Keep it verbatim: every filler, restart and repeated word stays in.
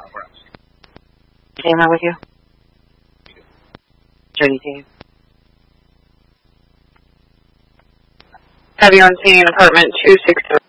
Am I with you? Jody Dave. Have you on scene apartment two six three?